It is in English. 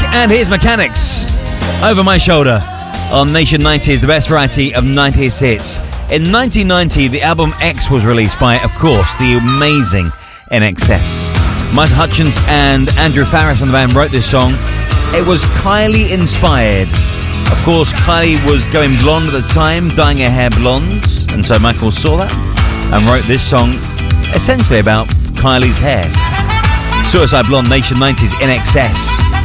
and here's Mechanics. Over My Shoulder on Nation 90s, the best variety of 90s hits. In 1990, the album X was released by, of course, the amazing INXS. Mike Hutchence and Andrew Farris from the band wrote this song. It was Kylie inspired. Of course, Kylie was going blonde at the time, dyeing her hair blonde, and so Michael saw that and wrote this song essentially about Kylie's hair. Suicide Blonde, Nation 90s, INXS.